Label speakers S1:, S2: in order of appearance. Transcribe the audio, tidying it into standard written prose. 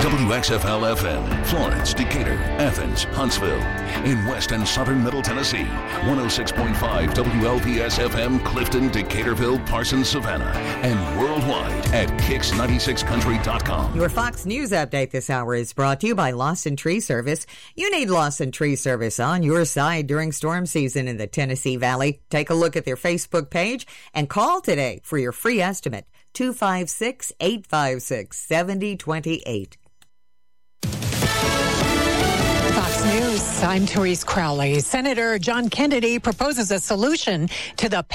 S1: WXFL-FM, Florence, Decatur, Athens, Huntsville. In West and Southern Middle Tennessee, 106.5 WLPS-FM, Clifton, Decaturville, Parsons, Savannah. And worldwide at Kicks96country.com.
S2: Your Fox News update this hour is brought to you by Lawson Tree Service. You need Lawson Tree Service on your side during storm season in the Tennessee Valley. Take a look at their Facebook page and call today for your free estimate. 256-856-7028.
S3: Fox News, I'm Therese Crowley. Senator John Kennedy proposes a solution to the